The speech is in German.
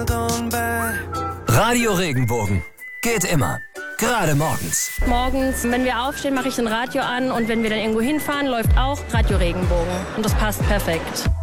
Radio Regenbogen. Geht immer. Gerade morgens. Morgens, wenn wir aufstehen, mache ich ein Radio an und wenn wir dann irgendwo hinfahren, läuft auch Radio Regenbogen. Und das passt perfekt.